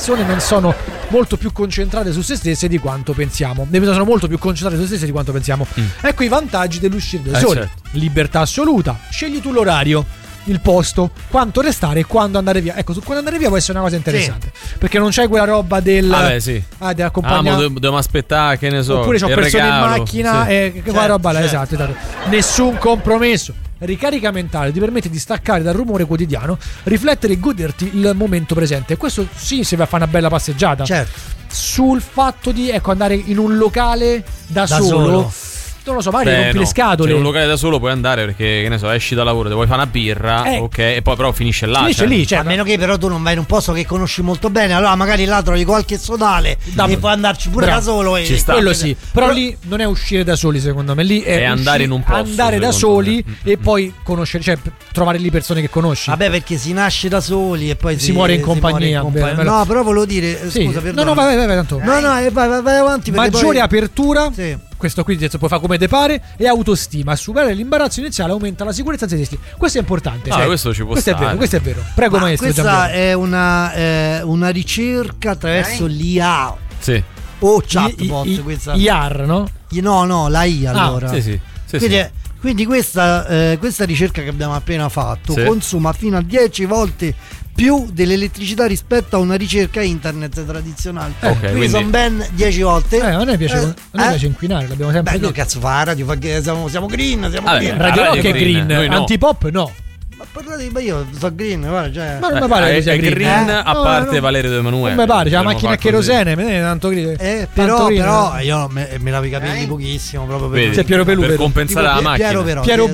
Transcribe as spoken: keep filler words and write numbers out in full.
persone non sono molto più concentrate su se stesse di quanto pensiamo. Le persone sono molto più concentrate su se stesse di quanto pensiamo. Mm. Ecco i vantaggi dell'uscire da eh, soli. certo. Libertà assoluta. Scegli tu l'orario, il posto, quanto restare e quando andare via. Ecco, su quando andare via può essere una cosa interessante, sì. Perché non c'è quella roba del ah, beh, sì. ah, dell'accompagnare. Ah, dobbiamo aspettare, che ne so. Oppure c'ho persone regalo, in macchina sì. e che certo, quella roba là, certo. esatto, esatto. Nessun compromesso. Ricarica mentale ti permette di staccare dal rumore quotidiano, riflettere e goderti il momento presente. E questo sì, se va a fare una bella passeggiata. Certo. Sul fatto di ecco andare in un locale da, da solo, solo. non lo so, magari Beh, rompi no. le scatole. Se in un locale da solo puoi andare perché, che ne so, esci da lavoro, ti vuoi fare una birra, Eh. ok, e poi però finisce là. Finisce cioè. lì, cioè, A meno che però tu non vai in un posto che conosci molto bene, allora magari là trovi qualche sodale Da- e puoi andarci pure Bravo. da solo. E Ci sta. quello sì, però lì non è uscire da soli, secondo me. Lì è, È andare in un posto, andare da secondo soli me. e poi conoscere, cioè trovare lì persone che conosci. Vabbè, perché si nasce da soli e poi Si si, muore in si muore compagnia, compagnia. beh, No, però volevo dire, eh, Sì. scusa, no, perdona. no, vai, vai, vai, tanto. No, no, eh, vai, vai, vai avanti. perché Maggiore poi... apertura. Sì. Questo qui puoi fare come te pare. E autostima. A superare l'imbarazzo iniziale aumenta la sicurezza in se stessi. Questo è importante. No, questo ci può questo è stare. vero, questo è vero. Prego, Ma maestro questa Giampiero. è una, eh, una ricerca attraverso l'I A Sì. o chatbot. I- i- questa... I R, no? No, no, la I A Ah, allora. Sì, sì. sì, Quindi, sì. è- quindi questa, eh, questa ricerca che abbiamo appena fatto Sì. consuma fino a dieci volte più dell'elettricità rispetto a una ricerca internet tradizionale. Eh, ok, quindi, quindi- sono ben dieci volte. Eh, a noi piace, Eh, a noi eh? piace inquinare, l'abbiamo sempre Beh, no, detto. cazzo, fa la radio, fa che siamo, siamo green, siamo Vabbè, green. Radio Radio Rock è green, green, noi no. antipop no. Ma parlate, ma io sono green, guarda, cioè. Ma non Eh, mi pare è- che sia è green, green, eh? a No, parte no. Valerio De Emanuele. Non mi pare, c'è la Potremmo macchina a far così. cherosene, me ne tanto green. Eh, tanto però, green. però io me, me lavi i capelli pochissimo proprio per Vedi, C'è Piero Pelù, per vero? compensare Tipo la Pie- macchina. Piero però, Piero sì,